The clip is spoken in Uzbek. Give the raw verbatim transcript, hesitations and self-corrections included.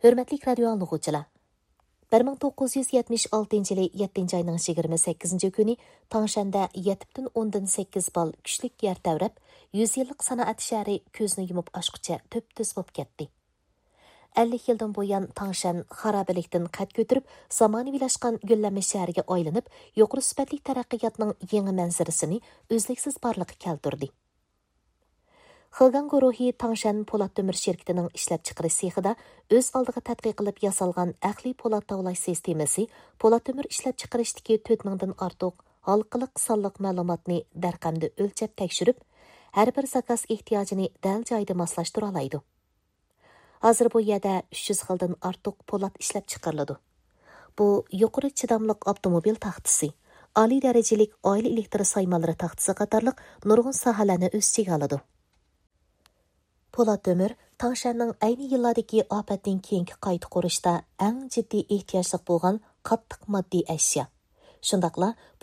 Hürmetlik radio anlıqçılar. bir ming to'qqiz yuz yetmish oltinchi yili yettinchi ayning yigirma sakkizinchi kuni Tangshan'da yetibdan o'ndan sakkiz bal kuchlik yer tavrab, yuz yillik sanoat shahri ko'zni yumib ochqucha to'p-to'z bo'lib ketdi. ellik yildan buyon Tangshan xarobalikdan qad ko'tarib, zamonaviylashgan gullanma shahriga aylanib, yuqori sifatli taraqqiyotning yangi manzarasini uzluksiz barliqqa keltirdi. Xilgan guruhi Tangshan Po'lat Temir şirketining ishlab chiqarish sexida o'z oldiga tadqiq qilib yasalgan aqliy po'lat tovlash sistemasi po'lat temir ishlab chiqarishdagi to'rt mingdan ortiq halqiliq sonliq ma'lumotni darqamda o'lchab tekshirib, har bir zakaz ehtiyojini dal joyida moslashtirib oladi. Hozir bu yerda uch yuz xildan ortiq po'lat ishlab chiqariladi. Bu yuqori chidamliq avtomobil taxtasi, oliy darajalik oila elektr soymalari taxtasi qatorliq nurg'un sohalarni o'z ichiga oladi. Po'lat temir Tangshanning ayni yillardagi ofatdan keyingi qayta qurishda eng jiddiy ehtiyojli bo'lgan qattiq moddiy ashyo. Shundaqla